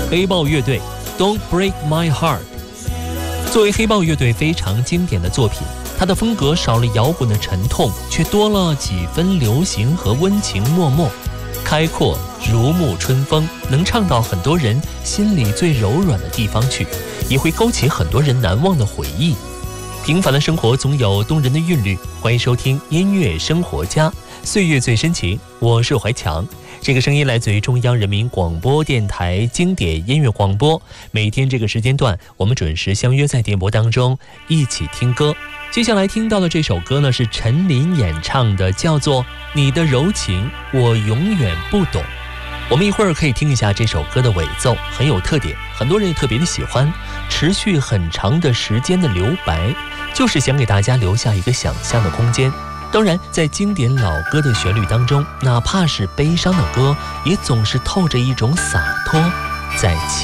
黑豹乐队 Don't Break My Heart。 作为黑豹乐队非常经典的作品，它的风格少了摇滚的沉痛，却多了几分流行和温情脉脉，开阔如沐春风，能唱到很多人心里最柔软的地方去，也会勾起很多人难忘的回忆。平凡的生活总有动人的韵律，欢迎收听音乐生活家，岁月最深情，我是怀强。这个声音来自于中央人民广播电台经典音乐广播，每天这个时间段我们准时相约在电波当中一起听歌。接下来听到的这首歌呢，是陈琳演唱的，叫做《你的柔情我永远不懂》。我们一会儿可以听一下这首歌的尾奏，很有特点，很多人也特别的喜欢。持续很长的时间的留白，就是想给大家留下一个想象的空间。当然，在经典老歌的旋律当中，哪怕是悲伤的歌，也总是透着一种洒脱